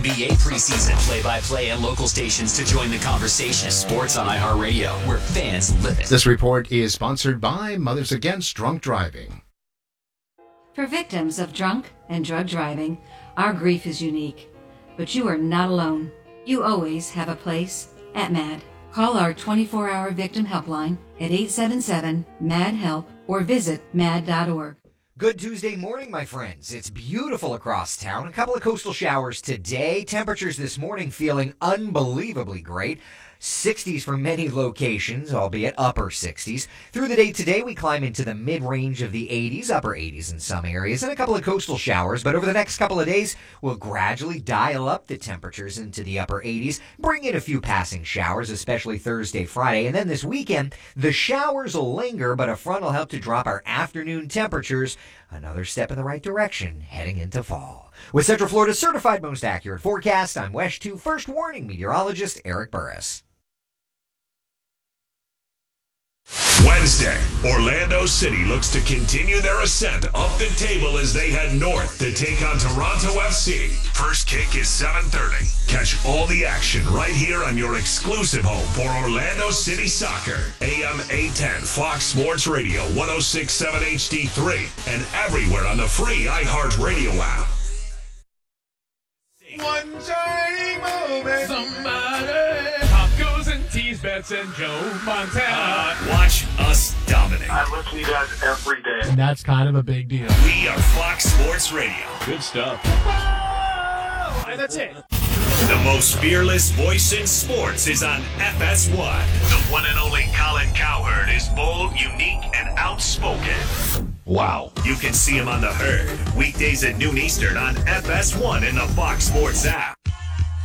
NBA preseason play-by-play and local stations to join the conversation. Sports on iHeartRadio, where fans live it. This report is sponsored by Mothers Against Drunk Driving. For victims of drunk and drug driving, our grief is unique. But you are not alone. You always have a place at MAD. Call our 24-hour victim helpline at 877-MAD-HELP or visit mad.org. Good Tuesday morning, my friends. It's beautiful across town. A couple of coastal showers today. Temperatures this morning feeling unbelievably great. 60s for many locations, albeit upper 60s. Through the day today, we climb into the mid-range of the 80s, upper 80s in some areas, and a couple of coastal showers. But over the next couple of days, we'll gradually dial up the temperatures into the upper 80s, bring in a few passing showers, especially Thursday, Friday. And then this weekend, the showers will linger, but a front will help to drop our afternoon temperatures. Another step in the right direction, heading into fall. With Central Florida's certified most accurate forecast, I'm WESH 2 First Warning meteorologist Eric Burris. Wednesday, Orlando City looks to continue their ascent up the table as they head north to take on Toronto FC. First kick is 7:30. Catch all the action right here on your exclusive home for Orlando City Soccer. AM 810 Fox Sports Radio 106.7 HD3 and everywhere on the free iHeartRadio app. One tiny moment. Somebody. Pop goes and tease bets and Joe Montana. Watch us dominate. I listen to you guys every day. And that's kind of a big deal. We are Fox Sports Radio. Good stuff. And that's it. The most fearless voice in sports is on FS1. The one and only Colin Cowherd is bold, unique, and outspoken. Wow. You can see him on The Herd, weekdays at noon Eastern on FS1 in the Fox Sports app.